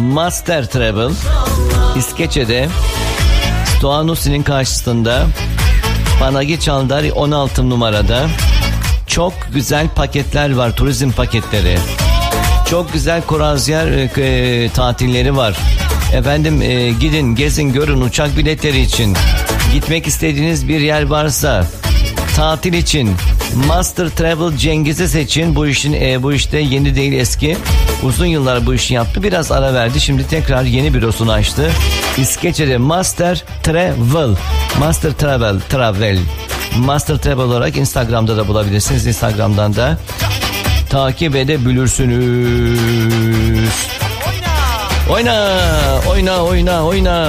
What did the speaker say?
Master Travel İskeçe'de Stoanusi'nin karşısında Panagi Çaldari 16 numarada. Çok güzel paketler var, turizm paketleri. Çok güzel kroaziyer tatilleri var. Efendim gidin, gezin, görün uçak biletleri için. Gitmek istediğiniz bir yer varsa tatil için Master Travel Cengiz'i seçin. Bu işte yeni değil, eski. Uzun yıllar bu işi yaptı. Biraz ara verdi. Şimdi tekrar yeni bürosunu açtı. İskeçe'de Master Travel. Master Travel olarak Instagram'da da bulabilirsiniz. Instagram'dan da takip edebilirsiniz. Oyna, oyna, oyna, oyna.